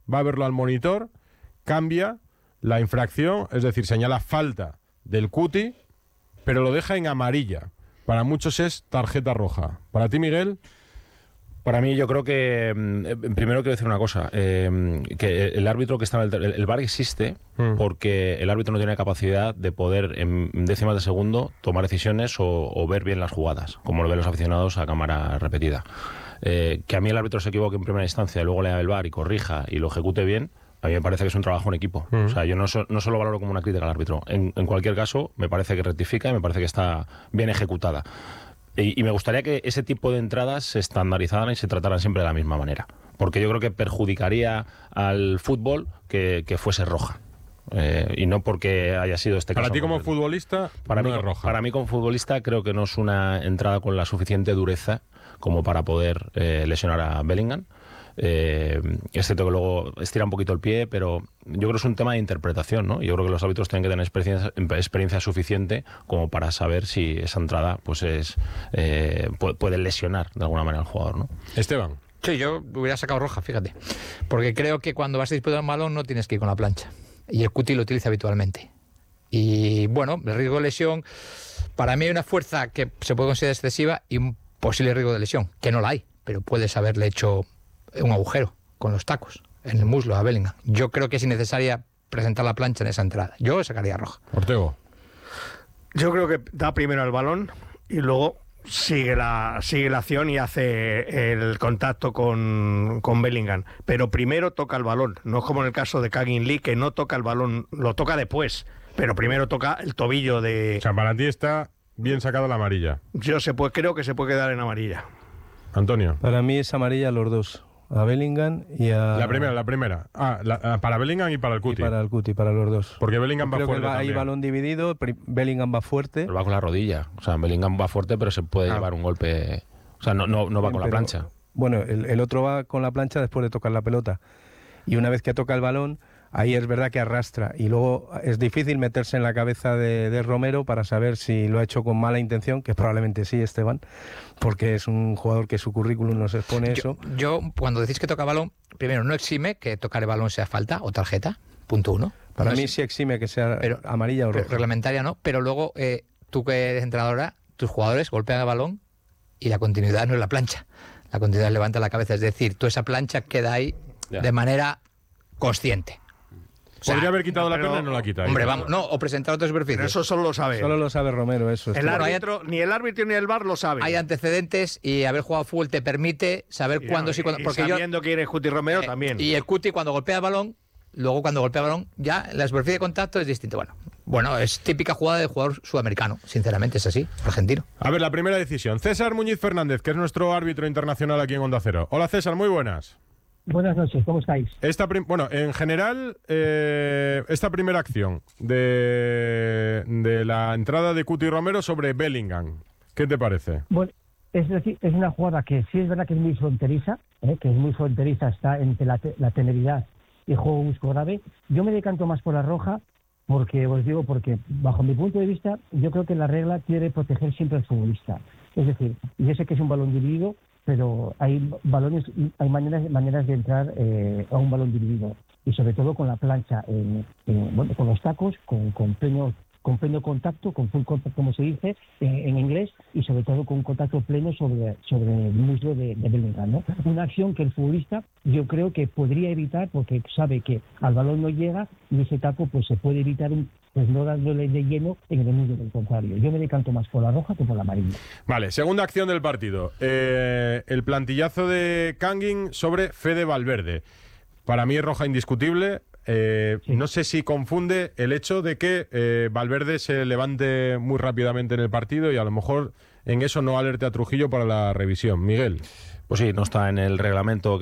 va a verlo al monitor, cambia la infracción, es decir, señala falta del Cuti, pero lo deja en amarilla. Para muchos es tarjeta roja. ¿Para ti, Miguel? Para mí, yo creo que primero quiero decir una cosa, que el árbitro que está en el VAR existe porque el árbitro no tiene capacidad de poder en décimas de segundo tomar decisiones o ver bien las jugadas, como lo ven los aficionados a cámara repetida. Que a mí el árbitro se equivoque en primera instancia y luego lea el VAR y corrija y lo ejecute bien, a mí me parece que es un trabajo en equipo. O sea, yo no solo valoro como una crítica al árbitro. En cualquier caso, me parece que rectifica y me parece que está bien ejecutada. Y me gustaría que ese tipo de entradas se estandarizaran y se trataran siempre de la misma manera. Porque yo creo que perjudicaría al fútbol que fuese roja. Y no porque haya sido este caso. Para ti como futbolista, para no mí, es roja. Para mí como futbolista creo que no es una entrada con la suficiente dureza como para poder lesionar a Bellingham. Es cierto que luego estira un poquito el pie, pero yo creo que es un tema de interpretación, ¿no? Yo creo que los árbitros tienen que tener experiencia suficiente como para saber si esa entrada pues puede lesionar de alguna manera al jugador, ¿no? Esteban. Sí, yo hubiera sacado roja, fíjate. Porque creo que cuando vas a disputar un balón no tienes que ir con la plancha. Y el Cuti lo utiliza habitualmente. Y bueno, el riesgo de lesión, para mí hay una fuerza que se puede considerar excesiva y un posible riesgo de lesión, que no la hay, pero puedes haberle hecho un agujero con los tacos en el muslo a Bellingham. Yo creo que es innecesaria presentar la plancha en esa entrada. Yo sacaría roja. Ortego. Yo creo que da primero el balón y luego sigue la acción y hace el contacto con Bellingham. Pero primero toca el balón. No es como en el caso de Kangin Lee, que no toca el balón, lo toca después. Pero primero toca el tobillo de... O sea, para ti está bien sacada la amarilla. Creo que se puede quedar en amarilla. Antonio. Para mí es amarilla los dos. A Bellingham y a... La primera. Para Bellingham y para el Cuti. Y para el Cuti, para los dos. Porque Bellingham va fuerte. Hay balón dividido, Bellingham va fuerte. Pero va con la rodilla. O sea, Bellingham va fuerte, pero se puede llevar un golpe... O sea, no va con la plancha. Bueno, el otro va con la plancha después de tocar la pelota. Y una vez que toca el balón, ahí es verdad que arrastra. Y luego es difícil meterse en la cabeza de Romero para saber si lo ha hecho con mala intención, que probablemente sí, Esteban, porque es un jugador que su currículum nos expone eso. Yo, cuando decís que toca balón, primero, no exime que tocar el balón sea falta o tarjeta, punto uno. Para mí sí exime que sea amarilla o roja. Reglamentaria no, pero luego tú que eres entrenadora, tus jugadores golpean el balón y la continuidad no es la plancha. La continuidad levanta la cabeza, es decir, tú esa plancha queda ahí de manera consciente. Podría haber quitado la pierna y no la quita. Hombre, vamos, no, o presentar otra superficie. Pero eso solo lo sabe. Solo lo sabe Romero, eso. Ni el árbitro ni el VAR lo sabe. Hay antecedentes y haber jugado fútbol te permite saber cuándo sí, cuándo. Porque sabiendo quién es Cuti Romero también. Y el Cuti cuando golpea el balón, luego cuando golpea el balón, ya la superficie de contacto es distinta. Bueno, es típica jugada de jugador sudamericano, sinceramente, es así, argentino. A ver, la primera decisión. César Muñiz Fernández, que es nuestro árbitro internacional aquí en Onda Cero. Hola César, muy buenas. Buenas noches, ¿cómo estáis? En general, esta primera acción de la entrada de Cuti Romero sobre Bellingham, ¿qué te parece? Bueno, es decir, es una jugada que sí es verdad que es muy fronteriza, está entre la temeridad y el juego brusco grave. Yo me decanto más por la roja, porque bajo mi punto de vista, yo creo que la regla quiere proteger siempre al futbolista. Es decir, yo sé que es un balón dividido, pero hay maneras de entrar a un balón dividido, y sobre todo con la plancha, con los tacos, con pleno contacto, con full contact, como se dice en inglés, y sobre todo con un contacto pleno sobre el muslo de Bellingham, ¿no? Una acción que el futbolista yo creo que podría evitar, porque sabe que al balón no llega, y ese taco pues se puede evitar no dándole de lleno en el muslo del contrario. Yo me decanto más por la roja que por la amarilla. Vale, segunda acción del partido. El plantillazo de Kangin sobre Fede Valverde. Para mí es roja indiscutible. Sí. No sé si confunde el hecho de que Valverde se levante muy rápidamente en el partido y a lo mejor en eso no alerte a Trujillo para la revisión. Miguel. Pues sí, no está en el reglamento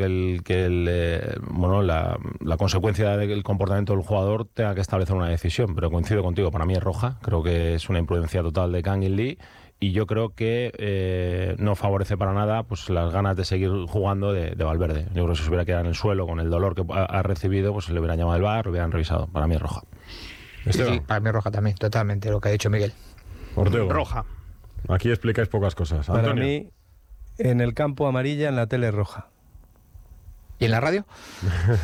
la consecuencia del comportamiento del jugador tenga que establecer una decisión, pero coincido contigo, para mí es roja. Creo que es una imprudencia total de Kangin Lee y yo creo que no favorece para nada pues las ganas de seguir jugando de Valverde. Yo creo que si se hubiera quedado en el suelo con el dolor que ha recibido, pues le hubieran llamado al VAR, lo hubieran revisado. Para mí es roja. Sí, para mí es roja también, totalmente, lo que ha dicho Miguel. Ortego. Roja. Aquí explicáis pocas cosas. Para Antonio. mí, en el campo amarilla, en la tele roja. ¿Y en la radio?